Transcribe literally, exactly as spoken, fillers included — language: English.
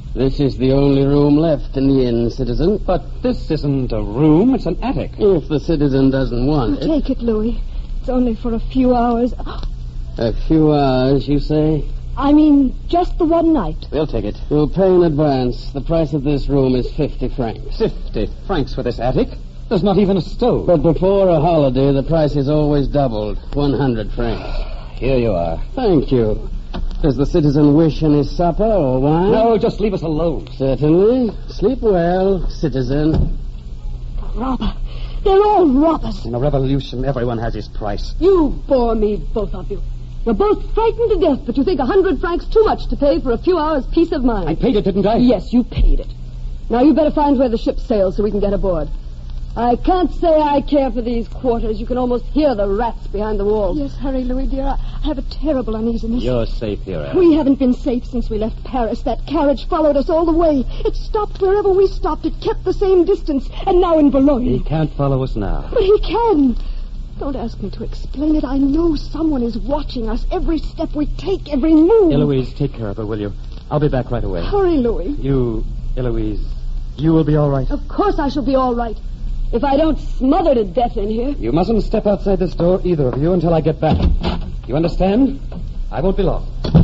This is the only room left in the inn, citizen. But this isn't a room, it's an attic. If the citizen doesn't want oh, it. Take it, Louis. It's only for a few hours. A few hours, you say? I mean, just the one night. We'll take it. We'll pay in advance. The price of this room is fifty francs. Fifty francs for this attic? There's not even a stove. But before a holiday, the price is always doubled. One hundred francs. Here you are. Thank you. Does the citizen wish any supper or wine? No, just leave us alone. Certainly. Sleep well, citizen. Robber. They're all robbers. In a revolution, everyone has his price. You bore me, both of you. You're both frightened to death, but you think a hundred francs too much to pay for a few hours' peace of mind. I paid it, didn't I? Yes, you paid it. Now you better find where the ship sails so we can get aboard. I can't say I care for these quarters. You can almost hear the rats behind the walls. Yes, hurry, Louis, dear. I have a terrible uneasiness. You're safe here, Anne. We haven't been safe since we left Paris. That carriage followed us all the way. It stopped wherever we stopped. It kept the same distance. And now in Boulogne. He can't follow us now. But he can. Don't ask me to explain it. I know someone is watching us. Every step we take, every move. Eloise, take care of her, will you? I'll be back right away. Hurry, Louis. You, Eloise, you will be all right? Of course I shall be all right. If I don't smother to death in here. You mustn't step outside this door, either of you, until I get back. You understand? I won't be long.